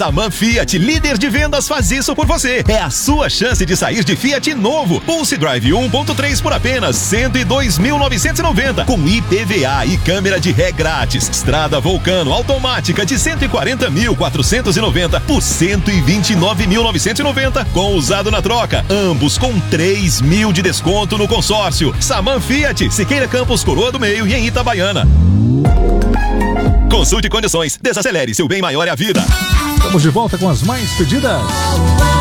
Taman Fiat, líder de vendas, faz isso por você. É a sua chance de sair de Fiat novo. Pulse Drive 1.3 por apenas R$102.990, com IPVA e câmera de ré grátis. Estrada Vulcano automática de R$140.490 por R$129.990, com usado na troca. Ambos com R$3.000 de desconto no consórcio. Taman Fiat, Siqueira Campos, Coroa do Meio e em Itabaiana. Consulte condições. Desacelere, seu bem maior é a vida. Estamos de volta com as mais pedidas.